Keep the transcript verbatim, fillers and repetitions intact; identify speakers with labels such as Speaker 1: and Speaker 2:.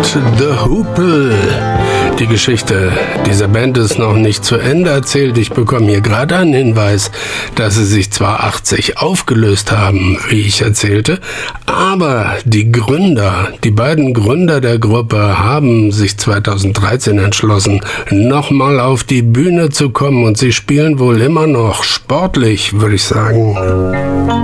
Speaker 1: The Hoople. Die Geschichte dieser Band ist noch nicht zu Ende erzählt. Ich bekomme hier gerade einen Hinweis, dass sie sich zwar achtzig aufgelöst haben, wie ich erzählte, aber die Gründer, die beiden Gründer der Gruppe haben sich zweitausenddreizehn entschlossen, nochmal auf die Bühne zu kommen und sie spielen wohl immer noch sportlich, würde ich sagen.